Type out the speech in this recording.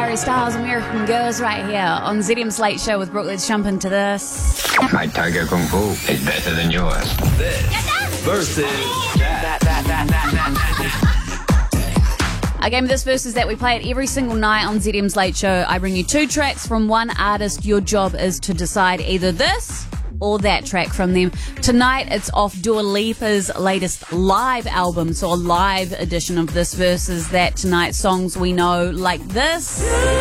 Harry Styles, American Girls, right here on ZM's Late Show with Brooke. Let's jump into this. My Tiger Kung Fu is better than yours. This versus that. Our game of this versus that we play it every single night on ZM's Late Show. I bring you two tracks from one artist. Your job is to decide either this or that track from them. Tonight, it's off Dua Lipa's latest live album, so a live edition of this versus that tonight. Songs we know like this.